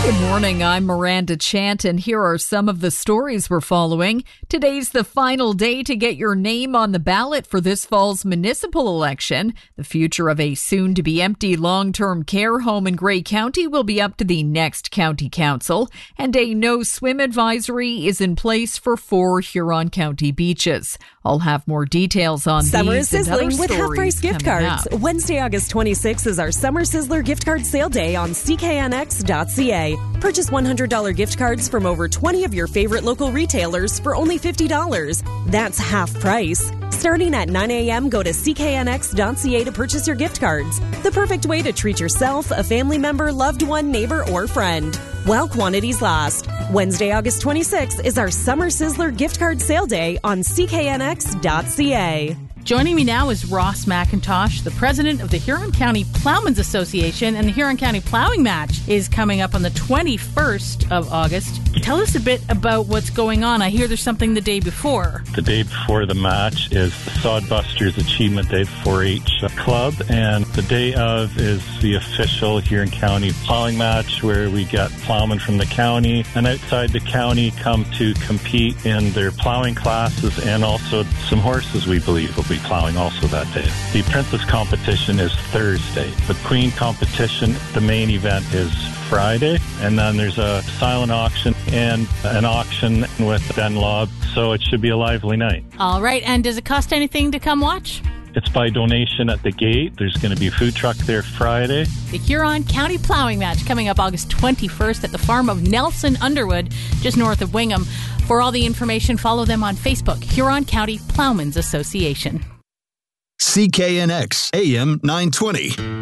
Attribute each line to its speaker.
Speaker 1: Good morning, I'm Miranda Chant, and here are some of the stories we're following. Today's the final day to get your name on the ballot for this fall's municipal election. The future of a soon-to-be-empty long-term care home in Grey County will be up to the next county council, and a no-swim advisory is in place for 4 Huron County beaches. I'll have more details on
Speaker 2: Summer
Speaker 1: these
Speaker 2: is
Speaker 1: and other
Speaker 2: sizzling with half-price gift cards.
Speaker 1: up.
Speaker 2: Wednesday, August 26th is our Summer Sizzler gift card sale day on cknx.ca. Purchase $100 gift cards from over 20 of your favorite local retailers for only $50. That's half price. Starting at 9 a.m., go to cknx.ca to purchase your gift cards. The perfect way to treat yourself, a family member, loved one, neighbor, or friend. While quantities last. Wednesday, August 26th is our Summer Sizzler gift card sale day on cknx.ca.
Speaker 3: Joining me now is Ross McIntosh, the president of the Huron County Plowmen's Association, and the Huron County Plowing Match is coming up on the 21st of August. Tell us a bit about what's going on. I hear there's something the day before.
Speaker 4: The day before the match is the Sodbusters Achievement Day 4-H Club, and the day of is the official Huron County Plowing Match, where we get plowmen from the county and outside the county come to compete in their plowing classes, and also some horses we believe will be plowing also that day. The apprentice competition is Thursday. The Queen competition, the main event, is Friday, and then there's a silent auction and an auction with Ben Lobb, so it should be a lively night.
Speaker 3: All right, and does it cost anything to come watch?
Speaker 4: It's by donation at the gate. There's going to be a food truck there Friday.
Speaker 3: The Huron County Plowing Match coming up August 21st at the farm of Nelson Underwood, just north of Wingham. For all the information, follow them on Facebook, Huron County Plowmen's Association.
Speaker 5: CKNX AM 920.